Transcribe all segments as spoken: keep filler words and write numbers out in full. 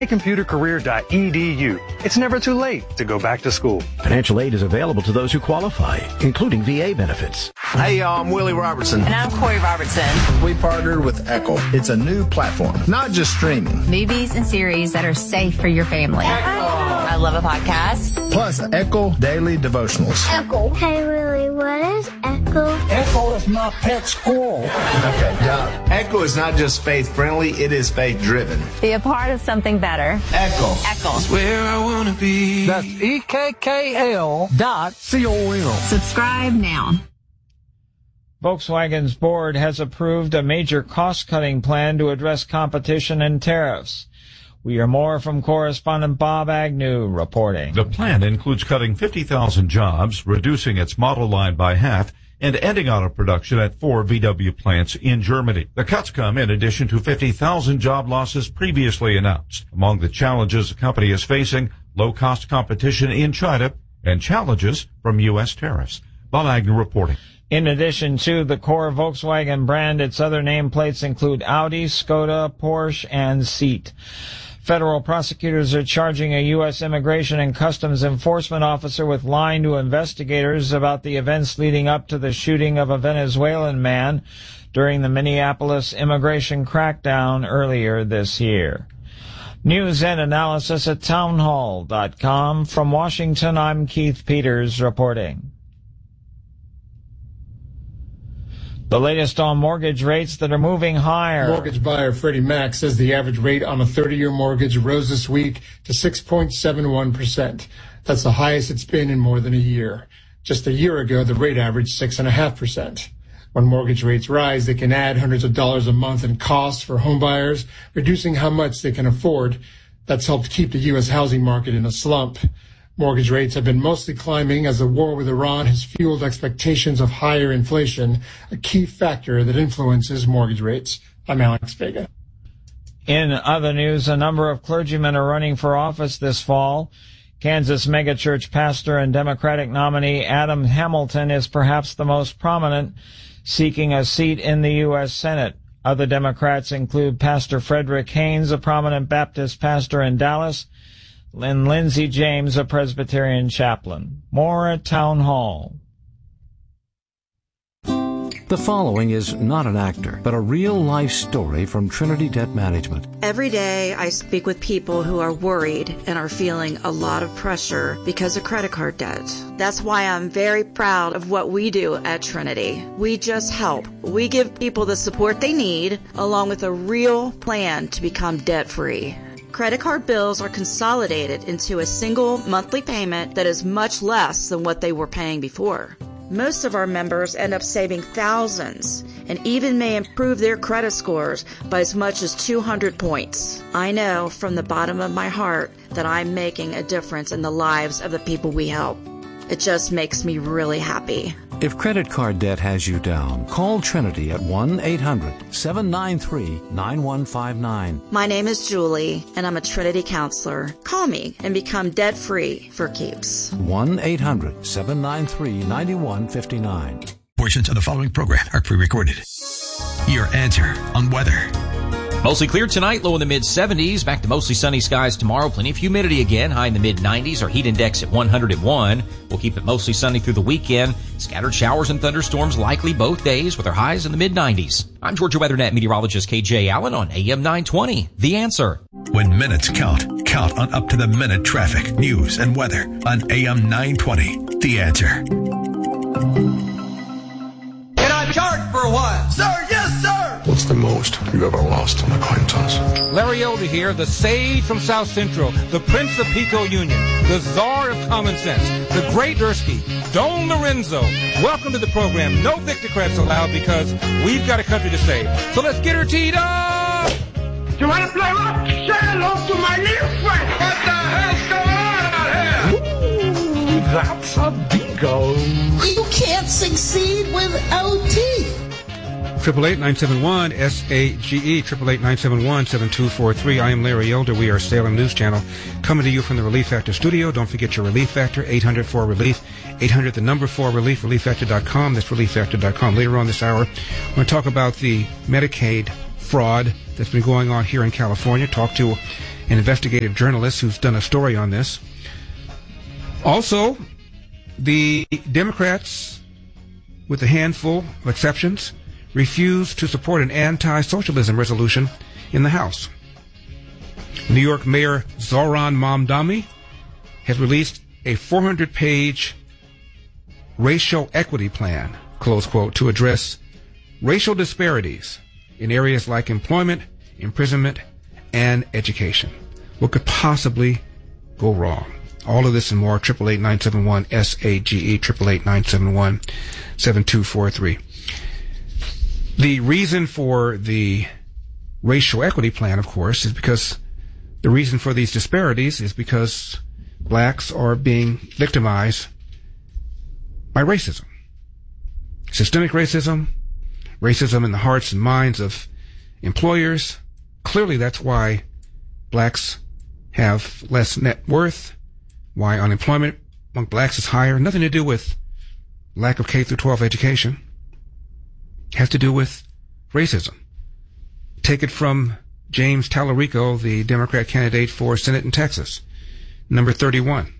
computer career dot e d u. It's never too late to go back to school. Financial aid is available to those who qualify, including V A benefits. Hey, y'all, I'm Willie Robertson. And I'm Corey Robertson. We partnered with Echo. It's a new platform, not just streaming. Movies and series that are safe for your family. Echo. I love a podcast. Plus, Echo Daily Devotionals. Echo. Hey, Willie, what is Echo? Echo is my pet squirrel. Okay, yeah. Echo is not just faith-friendly, it is faith-driven. Be a part of something better. Echo. Echo. It's where I want to be. That's E K K L dot C O M. Subscribe now. Volkswagen's board has approved a major cost-cutting plan to address competition and tariffs. We hear more from correspondent Bob Agnew reporting. The plan includes cutting fifty thousand jobs, reducing its model line by half, and ending auto production at four V W plants in Germany. The cuts come in addition to fifty thousand job losses previously announced. Among the challenges the company is facing, low-cost competition in China and challenges from U S tariffs. Bob Agnew reporting. In addition to the core Volkswagen brand, its other nameplates include Audi, Skoda, Porsche, and Seat. Federal prosecutors are charging a U S Immigration and Customs Enforcement officer with lying to investigators about the events leading up to the shooting of a Venezuelan man during the Minneapolis immigration crackdown earlier this year. News and analysis at townhall dot com. From Washington, I'm Keith Peters reporting. The latest on mortgage rates that are moving higher. Mortgage buyer Freddie Mac says the average rate on a thirty-year mortgage rose this week to six point seven one percent. That's the highest it's been in more than a year. Just a year ago, the rate averaged six point five percent. When mortgage rates rise, they can add hundreds of dollars a month in costs for home buyers, reducing how much they can afford. That's helped keep the U S housing market in a slump. Mortgage rates have been mostly climbing as the war with Iran has fueled expectations of higher inflation, a key factor that influences mortgage rates. I'm Alex Vega. In other news, a number of clergymen are running for office this fall. Kansas megachurch pastor and Democratic nominee Adam Hamilton is perhaps the most prominent, seeking a seat in the U S Senate. Other Democrats include Pastor Frederick Haynes, a prominent Baptist pastor in Dallas, and Lindsey James, a Presbyterian chaplain. More at Town Hall. The following is not an actor, but a real-life story from Trinity Debt Management. Every day I speak with people who are worried and are feeling a lot of pressure because of credit card debt. That's why I'm very proud of what we do at Trinity. We just help. We give people the support they need, along with a real plan to become debt-free. Credit card bills are consolidated into a single monthly payment that is much less than what they were paying before. Most of our members end up saving thousands and even may improve their credit scores by as much as two hundred points. I know from the bottom of my heart that I'm making a difference in the lives of the people we help. It just makes me really happy. If credit card debt has you down, call Trinity at one eight hundred seven nine three nine one five nine. My name is Julie, and I'm a Trinity counselor. Call me and become debt-free for keeps. one eight hundred seven nine three nine one five nine. Portions of the following program are pre-recorded. Your answer on weather. Mostly clear tonight, low in the mid seventies. Back to mostly sunny skies tomorrow. Plenty of humidity again, high in the mid nineties. Our heat index at one hundred one. We'll keep it mostly sunny through the weekend. Scattered showers and thunderstorms likely both days with our highs in the mid nineties. I'm Georgia WeatherNet meteorologist K J Allen on A M nine twenty. The Answer. When minutes count, count on up-to-the-minute traffic, news, and weather on A M nine twenty. The Answer. Can I charge for a while? Sir, yes, sir! What's the most you ever lost an acquaintance? Larry Elder here, the sage from South Central, the Prince of Pico Union, the Czar of Common Sense, the Great Dursky, Don Lorenzo. Welcome to the program. No Victocrats allowed because we've got a country to save. So let's get her teed up! You want to play rock? Say hello to my little friend! What the hell's going on out here? Ooh, that's a bingo. You can't succeed without teeth. Triple eight nine seven one S A G E triple eight nine seven one seven two four three. I am Larry Elder. We are Salem News Channel coming to you from the Relief Factor studio. Don't forget your Relief Factor eight hundred four relief eight hundred the number four relief relief factor dot com. That's relief factor dot com. Later on this hour, we're going to talk about the Medicaid fraud that's been going on here in California. Talk to an investigative journalist who's done a story on this. Also, the Democrats, with a handful of exceptions, refused to support an anti-socialism resolution in the House. New York Mayor Zohran Mamdani has released a four hundred page racial equity plan, close quote, to address racial disparities in areas like employment, imprisonment, and education. What could possibly go wrong? All of this and more, eight eight eight, nine seven one, S A G E, eight eight eight, nine seven one, seven two four three. The reason for the racial equity plan, of course, is because the reason for these disparities is because blacks are being victimized by racism. Systemic racism, racism in the hearts and minds of employers. Clearly, that's why blacks have less net worth, why unemployment among blacks is higher. Nothing to do with lack of K through twelve education. It has to do with racism. Take it from James Tallarico, the Democrat candidate for Senate in Texas, number thirty-one.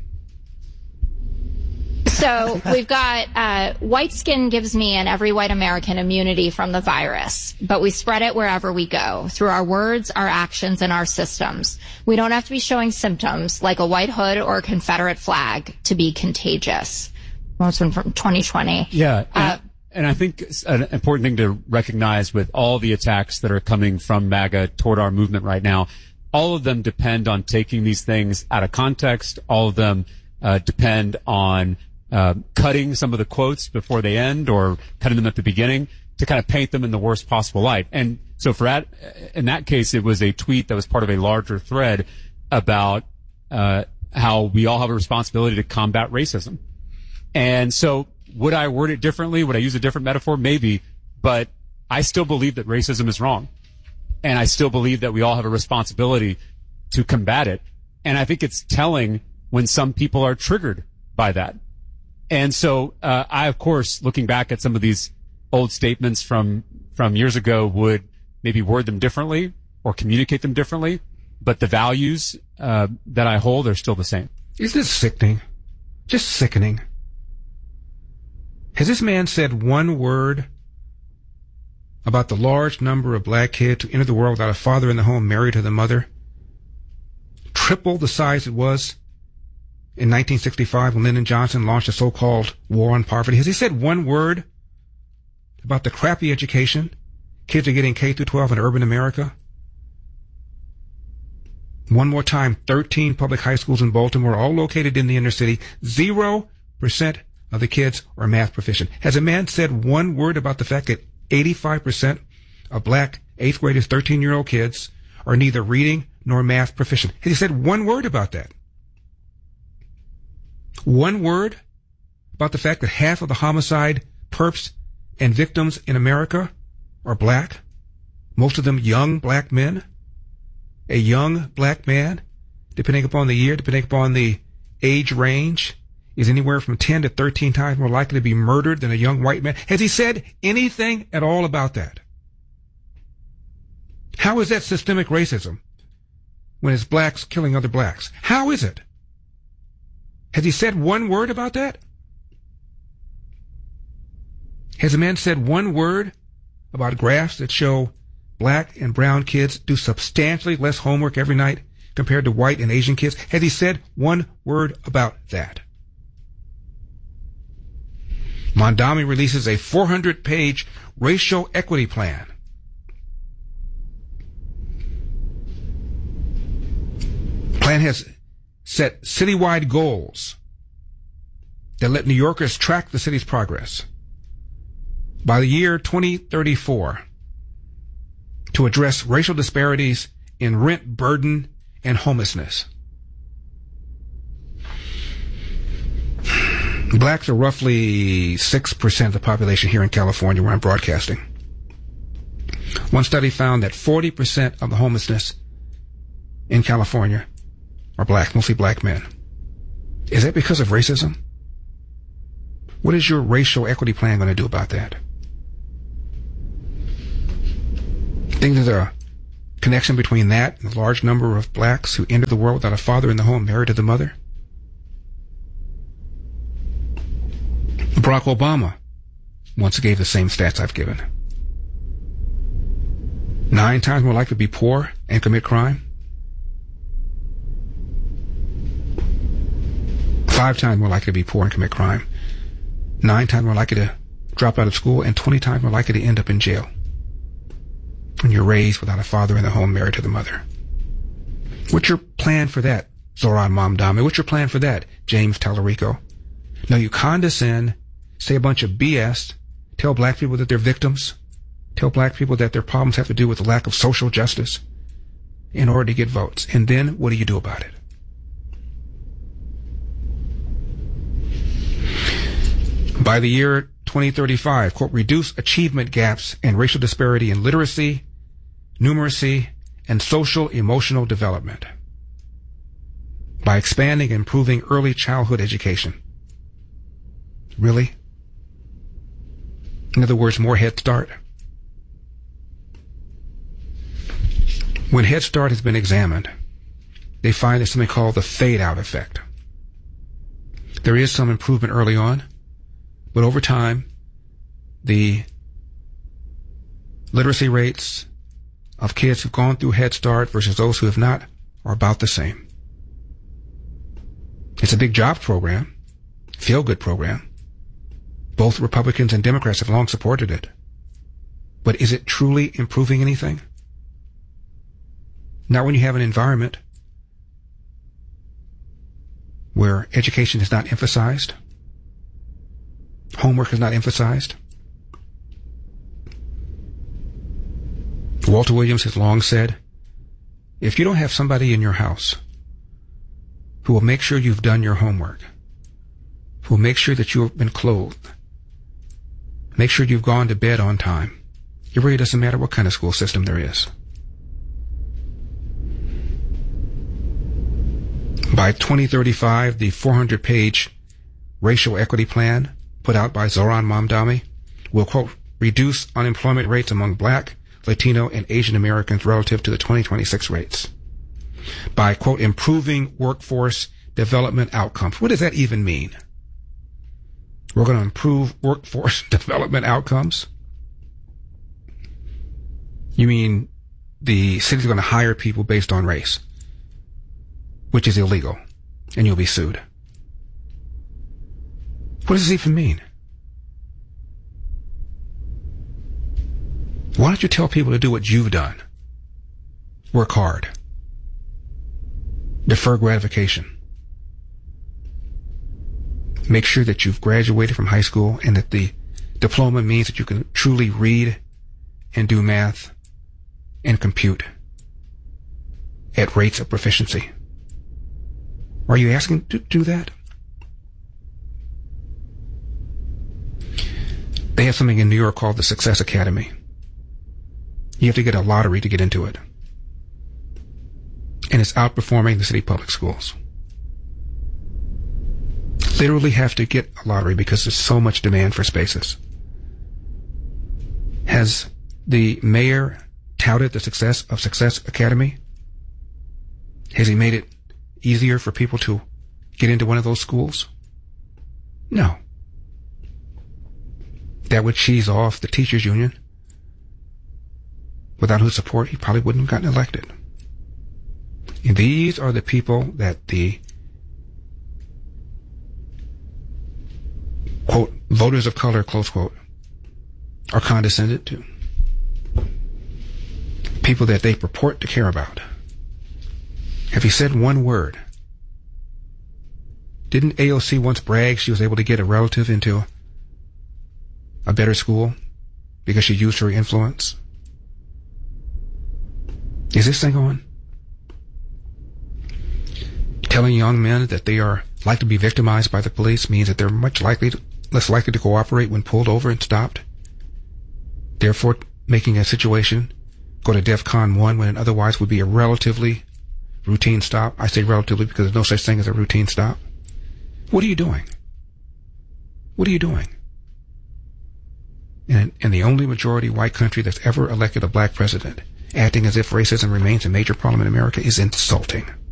So we've got uh, white skin gives me and every white American immunity from the virus, but we spread it wherever we go, through our words, our actions, and our systems. We don't have to be showing symptoms like a white hood or a Confederate flag to be contagious. Most one from twenty twenty. Yeah. Uh, And I think an important thing to recognize with all the attacks that are coming from MAGA toward our movement right now, all of them depend on taking these things out of context. All of them uh, depend on uh, cutting some of the quotes before they end or cutting them at the beginning to kind of paint them in the worst possible light. And so for that, in that case, it was a tweet that was part of a larger thread about uh, how we all have a responsibility to combat racism. And so would I word it differently? Would I use a different metaphor? Maybe. But I still believe that racism is wrong. And I still believe that we all have a responsibility to combat it. And I think it's telling when some people are triggered by that. And so uh, I, of course, looking back at some of these old statements from, from years ago, would maybe word them differently or communicate them differently. But the values uh, that I hold are still the same. Isn't this sickening? Just sickening. Has this man said one word about the large number of black kids who enter the world without a father in the home married to the mother? Triple the size it was in nineteen sixty-five when Lyndon Johnson launched a so-called war on poverty. Has he said one word about the crappy education kids are getting K through twelve in urban America? One more time, thirteen public high schools in Baltimore, all located in the inner city. Zero percent of the kids are math proficient. Has a man said one word about the fact that eighty-five percent of black eighth graders, thirteen-year-old kids are neither reading nor math proficient? Has he said one word about that? One word about the fact that half of the homicide perps and victims in America are black? Most of them young black men? A young black man, depending upon the year, depending upon the age range, is anywhere from ten to thirteen times more likely to be murdered than a young white man. Has he said anything at all about that? How is that systemic racism when it's blacks killing other blacks? How is it? Has he said one word about that? Has a man said one word about graphs that show black and brown kids do substantially less homework every night compared to white and Asian kids? Has he said one word about that? Mamdani releases a four hundred page racial equity plan. Plan has set citywide goals that let New Yorkers track the city's progress by the year twenty thirty-four to address racial disparities in rent burden and homelessness. Blacks are roughly six percent of the population here in California where I'm broadcasting. One study found that forty percent of the homelessness in California are black, mostly black men. Is that because of racism? What is your racial equity plan going to do about that? Think there's a connection between that and the large number of blacks who entered the world without a father in the home, married to the mother? Barack Obama once gave the same stats I've given. Nine times more likely to be poor and commit crime. Five times more likely to be poor and commit crime. Nine times more likely to drop out of school, and twenty times more likely to end up in jail when you're raised without a father in the home, married to the mother. What's your plan for that, Zoran Mamdani? What's your plan for that, James Tallarico? No, you condescend, say a bunch of B S, tell black people that they're victims, tell black people that their problems have to do with the lack of social justice in order to get votes. And then what do you do about it? By the year twenty thirty-five, quote, reduce achievement gaps and racial disparity in literacy, numeracy, and social emotional development by expanding and improving early childhood education. Really? In other words, more Head Start. When Head Start has been examined, they find there's something called the fade-out effect. There is some improvement early on, but over time, the literacy rates of kids who've gone through Head Start versus those who have not are about the same. It's a big jobs program, feel-good program. Both Republicans and Democrats have long supported it. But is it truly improving anything? Not when you have an environment where education is not emphasized, homework is not emphasized. Walter Williams has long said, if you don't have somebody in your house who will make sure you've done your homework, who will make sure that you've been clothed, make sure you've gone to bed on time, it really doesn't matter what kind of school system there is. By twenty thirty-five, the four hundred page racial equity plan put out by Zoran Mamdani will, quote, reduce unemployment rates among black, Latino, and Asian Americans relative to the twenty twenty-six rates. By, quote, improving workforce development outcomes. What does that even mean? We're going to improve workforce development outcomes? You mean the city's going to hire people based on race, which is illegal, and you'll be sued. What does this even mean? Why don't you tell people to do what you've done? Work hard. Defer gratification. Make sure that you've graduated from high school and that the diploma means that you can truly read and do math and compute at rates of proficiency. Are you asking to do that? They have something in New York called the Success Academy. You have to get a lottery to get into it. And it's outperforming the city public schools. Literally have to get a lottery because there's so much demand for spaces. Has the mayor touted the success of Success Academy? Has he made it easier for people to get into one of those schools? No. That would cheese off the teachers union, without whose support he probably wouldn't have gotten elected. And these are the people that the, quote, voters of color, close quote, are condescended to. People that they purport to care about. Have you said one word? Didn't A O C once brag she was able to get a relative into a better school because she used her influence? Is this thing on? Telling young men that they are likely to be victimized by the police means that they're much likely to, less likely to cooperate when pulled over and stopped. Therefore, making a situation go to DEFCON one when it otherwise would be a relatively routine stop. I say relatively because there's no such thing as a routine stop. What are you doing? What are you doing? In, in the only majority white country that's ever elected a black president, acting as if racism remains a major problem in America is insulting.